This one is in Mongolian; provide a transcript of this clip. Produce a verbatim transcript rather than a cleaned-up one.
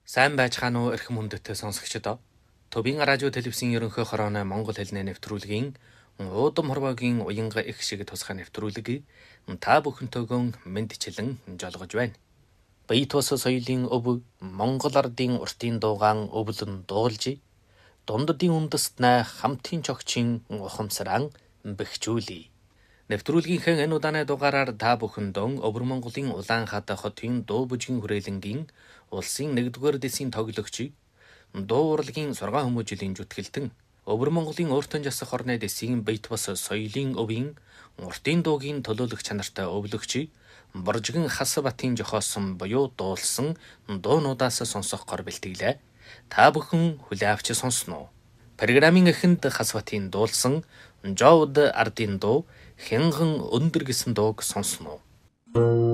Сайн байцгаана уу эрхэм хүндэттэй сонсогчдоо. Төвийн радио телевизийн ерөнхий хорооны Монгол хэлний нэвтрүүлгийн уудам хорвоогийн уянга их шиг тусгай нэвтрүүлгийг та бүхэнтэйгөө мэдчилэн жолгож байна. Бие тус соёлын өв Монгол ардын уртын дуугаан өвлөн дуулж дунддын үндэст най хамтын чогчийн ухамсаран бэхжүүлээ. Нэвтрүүлгийнхээ энэ удааны дугаараар та бүхэндөө Өвөр Монголын Улаанхаат хотын дуу бүжгийн хүрээлэнгийн улсын нэгдүгээр дэсийн тоглогч дуу урлагийн сургаан хүмүүжлийн зүтгэлтэн Өвөр Монголын өөртөн жасах орны дэсийн бит бус соёлын өвийн уртын дуугийн төлөөлөх чанартай өвлөгч Боржигэн Хас Батын жохоосон буюу дуулсан дуунуудаас сонсох гор бэлтгэлээ. Та бүхэн хүлээн авч сонсноо. Программын эхэнд Хас Батын дуулсан Жовд ардын дуу Хэнган өндөр гэсэн дууг сонсноо.